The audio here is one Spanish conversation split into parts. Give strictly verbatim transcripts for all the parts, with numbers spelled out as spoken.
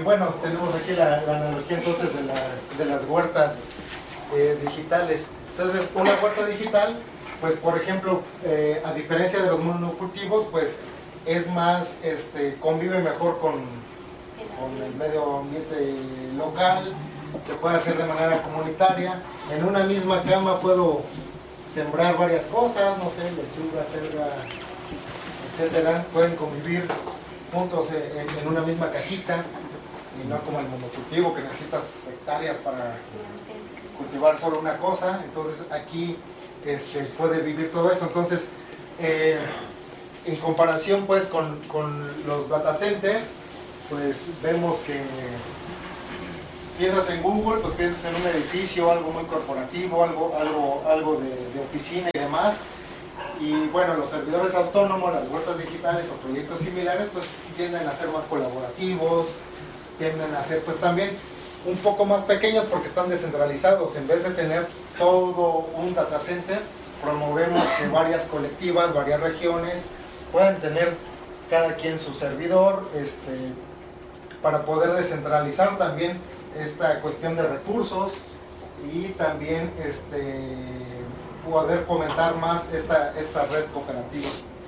y bueno, tenemos aquí la, la analogía entonces de, la, de las huertas eh, digitales. Entonces, una huerta digital, pues por ejemplo, eh, a diferencia de los monocultivos, pues es más, este, convive mejor con, con el medio ambiente local, se puede hacer de manera comunitaria. En una misma cama puedo sembrar varias cosas, no sé, lechuga, selga, etcétera, pueden convivir juntos en, en una misma cajita y no como el monocultivo que necesitas hectáreas para cultivar solo una cosa. Entonces aquí este, puede vivir todo eso. Entonces eh, en comparación pues con, con los data centers, pues vemos que piensas en Google, pues piensas en un edificio, algo muy corporativo, algo, algo, algo de, de oficina y demás. Y bueno, los servidores autónomos, las huertas digitales o proyectos similares, pues tienden a ser más colaborativos, tienden a ser pues también un poco más pequeños porque están descentralizados. En vez de tener todo un data center, promovemos que varias colectivas, varias regiones puedan tener cada quien su servidor, este, para poder descentralizar también esta cuestión de recursos y también este, poder fomentar más esta, esta red cooperativa.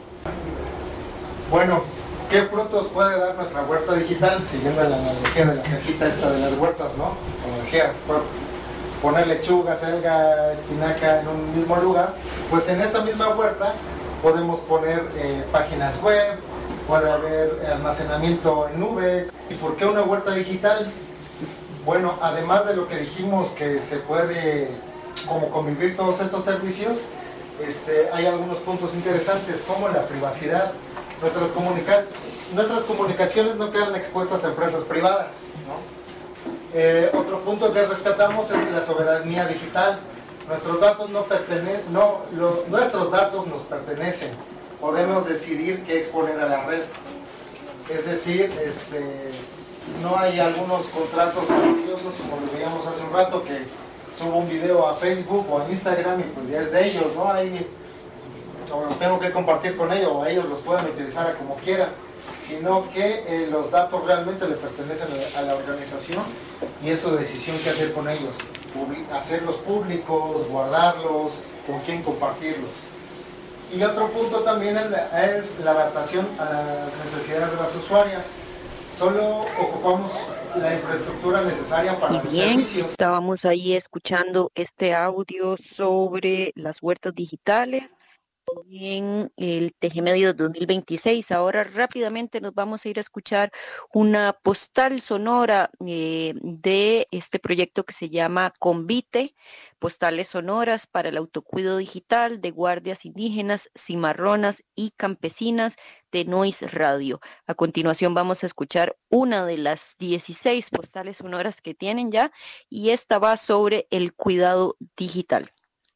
Bueno, ¿qué frutos puede dar nuestra huerta digital? Siguiendo la analogía de la cajita esta de las huertas, ¿no? Como decías, poner lechuga, selga, espinaca en un mismo lugar, pues en esta misma huerta podemos poner eh, páginas web, puede haber almacenamiento en nube. ¿Y por qué una huerta digital? Bueno, además de lo que dijimos que se puede como convivir todos estos servicios, este, hay algunos puntos interesantes como la privacidad. Nuestras, comunica nuestras comunicaciones no quedan expuestas a empresas privadas, ¿no? Eh, otro punto que rescatamos es la soberanía digital. Nuestros datos, no pertenecen, no, lo, nuestros datos nos pertenecen. Podemos decidir qué exponer a la red. Es decir, este, no hay algunos contratos maliciosos como lo veíamos hace un rato, que subo un video a Facebook o a Instagram y pues ya es de ellos, ¿no? Ahí, o los tengo que compartir con ellos o ellos los pueden utilizar a como quieran, sino que eh, los datos realmente le pertenecen a la organización y es su decisión qué hacer con ellos, hacerlos públicos, guardarlos, con quién compartirlos. Y otro punto también es la, es la adaptación a las necesidades de las usuarias. Solo ocupamos la infraestructura necesaria para los Bien, servicios. Estábamos ahí escuchando este audio sobre las huertas digitales en el Tejemedios dos mil veintiséis. Ahora rápidamente nos vamos a ir a escuchar una postal sonora eh, de este proyecto que se llama Convite, postales sonoras para el autocuido digital de guardias indígenas, cimarronas y campesinas de Noise Radio. A continuación vamos a escuchar una de las dieciséis postales sonoras que tienen ya y esta va sobre el cuidado digital.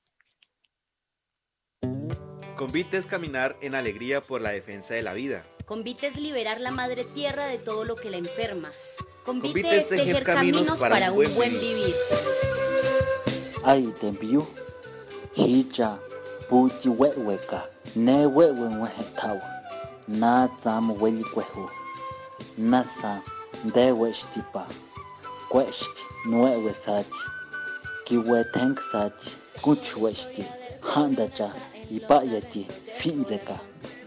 Convite es caminar en alegría por la defensa de la vida. Convite es liberar la madre tierra de todo lo que la enferma. Convite, Convite es tejer caminos, caminos para, para un buen, buen vivir. Ay, tempiu, hicha, puchi weweka, ne wewen wehetawa, na tsam weli kwehu, nasa ndeweshtipa, kweshti nuewe sachi, kiwetenk sachi, kuchweshti, handacha, ibayati, finzeka.